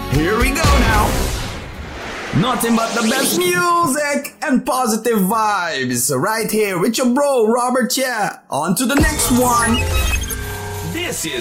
Here we go now. Nothing but the best music and positive vibes right here with your bro Robert. Yeah, on to the next one. This is